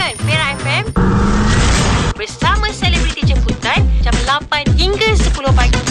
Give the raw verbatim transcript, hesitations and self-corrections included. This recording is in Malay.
Jemputan Fera F M bersama selebriti jemputan jam lapan hingga sepuluh pagi.